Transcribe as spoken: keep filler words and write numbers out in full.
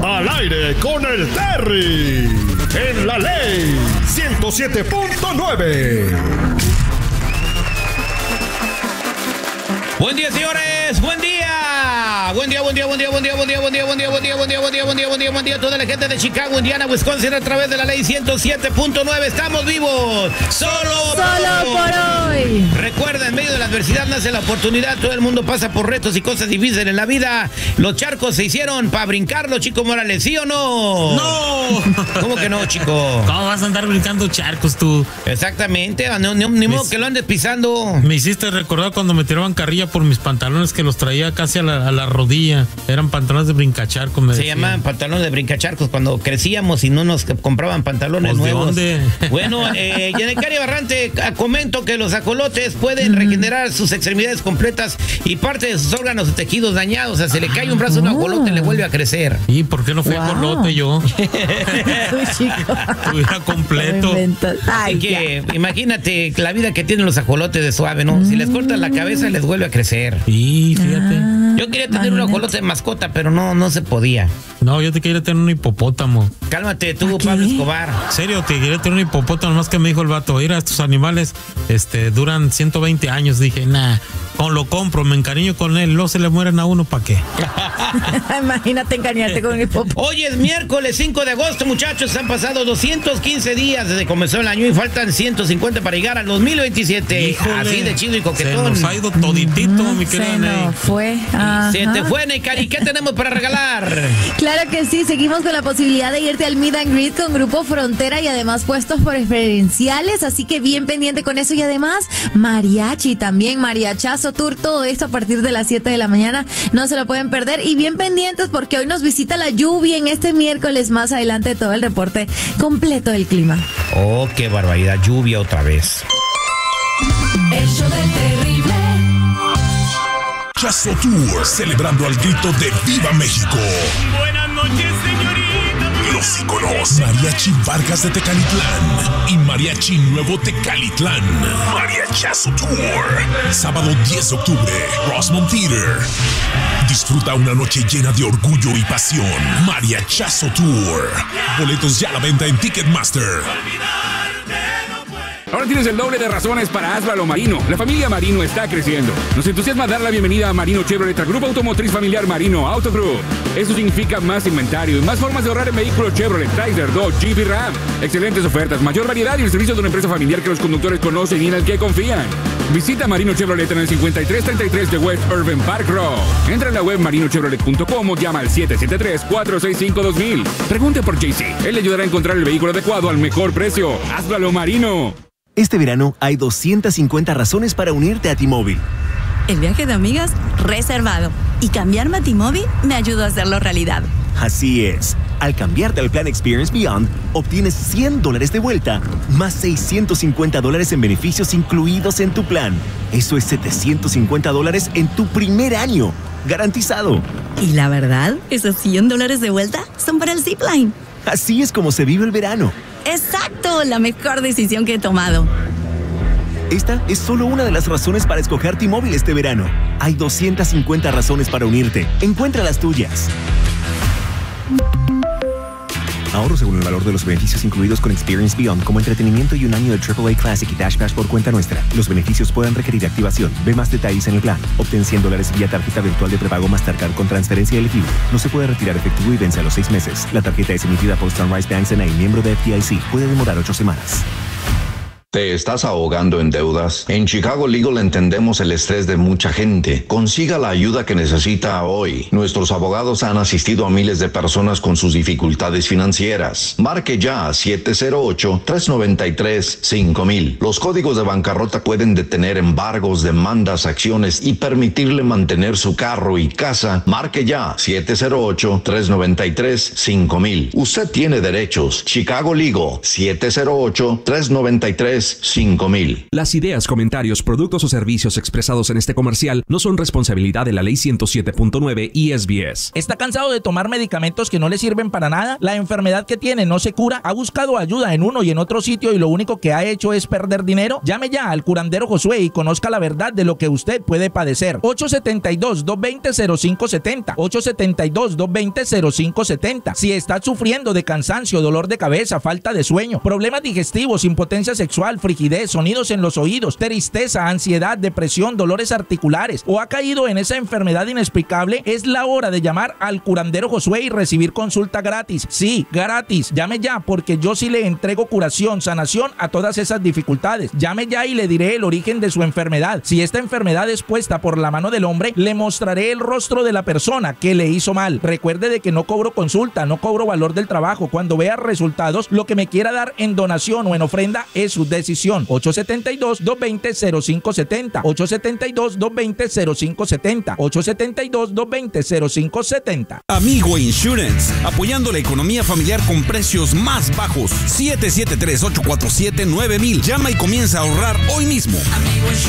Al aire con el Terry. En la ley ciento siete punto nueve. Buen día, señores. Buen día. Buen día, buen día, buen día, buen día, buen día, buen día, buen día, buen día, buen día, buen día, buen día, buen día, buen día a toda la gente de Chicago, Indiana, Wisconsin, a través de la ley ciento siete punto nueve. Estamos vivos. Solo, Solo por hoy. Recuerda, en medio de la adversidad nace la oportunidad. Todo el mundo pasa por retos y cosas difíciles en la vida. Los charcos se hicieron para brincarlos, Chico Morales, ¿sí o no? ¡No! ¿Cómo que no, Chico? ¿Cómo vas a andar brincando charcos tú? Exactamente, no, ni, ni modo que lo andes pisando. Me hiciste recordar cuando me tiraban carrilla por mis pantalones que los traía casi a la, a la rodilla. Eran pantalones de brincacharco, me Se decían. llamaban pantalones de brincacharcos cuando crecíamos y no nos compraban pantalones Pues, ¿de nuevos. dónde? Bueno, eh, Yanecari Barrante, comento que los ajolotes pueden regenerar sus extremidades completas y parte de sus órganos o tejidos dañados. O sea, se le cae un brazo a un ajolote y le vuelve a crecer. ¿Y por qué no fui Wow. ajolote yo? Tú, chico. Estuviera completo. Me inventas. Ay, Así que imagínate la vida que tienen los ajolotes de suave, ¿no? Si les cortan la cabeza, les vuelve a crecer. Y fíjate. Yo quería tener un ajolote de mascota, pero no, no se podía. No, yo te quería tener un hipopótamo. Cálmate tú, ¿Qué? Pablo Escobar. En serio, te quería tener un hipopótamo, nomás que me dijo el vato, mira, estos animales este, duran ciento veinte años. Dije, nah, con lo compro, me encariño con él, luego se le mueren a uno, ¿para qué? Imagínate engañarte con el pop. Hoy es miércoles cinco de agosto, muchachos. Han pasado doscientos quince días desde que comenzó el año y faltan ciento cincuenta para llegar al dos mil veintisiete. Híjole, Así de chido y se coquetón. nos ha ido toditito, mi querida Se Ney. nos fue. Ajá. Se te fue, Neikari. ¿Qué tenemos para regalar? Claro que sí, seguimos con la posibilidad de irte al Meet and Greet con Grupo Frontera y además puestos preferenciales, así que bien pendiente con eso y además mariachi también, mariachazo tour, todo esto a partir de las siete de la mañana, no se lo pueden perder y bien pendientes porque hoy nos visita la lluvia en este miércoles, más adelante todo el reporte completo del clima. Oh, qué barbaridad, lluvia otra vez. El show del terrible. Chazo Tour, celebrando al grito de ¡Viva México! Buenas noches, señorita. Los íconos Mariachi Vargas de Tecalitlán y Mariachi Nuevo Tecalitlán. Mariachazo Tour. Sábado diez de octubre, Rosemont Theater. Disfruta una noche llena de orgullo y pasión. Mariachazo Tour. Boletos ya a la venta en Ticketmaster. Ahora tienes el doble de razones para Hazlo Marino. La familia Marino está creciendo. Nos entusiasma dar la bienvenida a Marino Chevrolet, al Grupo Automotriz Familiar Marino Auto Group. Eso significa más inventario y más formas de ahorrar en vehículos Chevrolet, Chrysler, Dodge, Jeep y Ram. Excelentes ofertas, mayor variedad y el servicio de una empresa familiar que los conductores conocen y en el que confían. Visita Marino Chevrolet en el cincuenta y tres treinta y tres de West Urban Park Road. Entra en la web marino chevrolet punto com o llama al siete siete tres, cuatro seis cinco, dos mil. Pregunte por J C. Él le ayudará a encontrar el vehículo adecuado al mejor precio. Hazlo Marino. Este verano hay doscientas cincuenta razones para unirte a T-Mobile. El viaje de amigas reservado. Y cambiarme a T-Mobile me ayudó a hacerlo realidad. Así es. Al cambiarte al plan Experience Beyond, obtienes cien dólares de vuelta, más seiscientos cincuenta dólares en beneficios incluidos en tu plan. Eso es setecientos cincuenta dólares en tu primer año. Garantizado. Y la verdad, esos cien dólares de vuelta son para el Zipline. Así es como se vive el verano. ¡Exacto! La mejor decisión que he tomado. Esta es solo una de las razones para escoger T-Mobile este verano. Hay doscientas cincuenta razones para unirte. Encuentra las tuyas. Ahorro según el valor de los beneficios incluidos con Experience Beyond, como entretenimiento y un año de triple A Classic y Dash Pass por cuenta nuestra. Los beneficios pueden requerir activación. Ve más detalles en el plan. Obtén cien dólares vía tarjeta virtual de prepago Mastercard con transferencia elegible. No se puede retirar efectivo y vence a los seis meses. La tarjeta es emitida por Sunrise Banks N A, miembro de F D I C. Puede demorar ocho semanas. ¿Te estás ahogando en deudas? En Chicago Legal entendemos el estrés de mucha gente. Consiga la ayuda que necesita hoy. Nuestros abogados han asistido a miles de personas con sus dificultades financieras. Marque ya a siete cero ocho, tres nueve tres, cinco mil. Los códigos de bancarrota pueden detener embargos, demandas, acciones y permitirle mantener su carro y casa. Marque ya siete cero ocho, tres nueve tres, cinco mil. Usted tiene derechos. Chicago Legal, siete cero ocho, tres nueve tres, tres cinco mil. Las ideas, comentarios, productos o servicios expresados en este comercial no son responsabilidad de la ley ciento siete punto nueve y S B S. ¿Está cansado de tomar medicamentos que no le sirven para nada? ¿La enfermedad que tiene no se cura? ¿Ha buscado ayuda en uno y en otro sitio y lo único que ha hecho es perder dinero? Llame ya al curandero Josué y conozca la verdad de lo que usted puede padecer. ocho siete dos, dos dos cero, cero cinco siete cero. ocho siete dos, dos dos cero, cero cinco siete cero. Si está sufriendo de cansancio, dolor de cabeza, falta de sueño, problemas digestivos, impotencia sexual, frigidez, sonidos en los oídos, tristeza, ansiedad, depresión, dolores articulares o ha caído en esa enfermedad inexplicable, es la hora de llamar al curandero Josué y recibir consulta gratis. Sí, gratis. Llame ya porque yo sí le entrego curación, sanación a todas esas dificultades. Llame ya y le diré el origen de su enfermedad. Si esta enfermedad es puesta por la mano del hombre, le mostraré el rostro de la persona que le hizo mal. Recuerde de que no cobro consulta, no cobro valor del trabajo. Cuando vea resultados, lo que me quiera dar en donación o en ofrenda es su decisión. ocho siete dos, dos dos cero, cero cinco siete cero. ocho siete dos, dos dos cero, cero cinco siete cero. ocho siete dos, dos dos cero, cero cinco siete cero. Amigo Insurance, apoyando la economía familiar con precios más bajos. siete siete tres, ocho cuatro siete, nueve mil. Llama y comienza a ahorrar hoy mismo.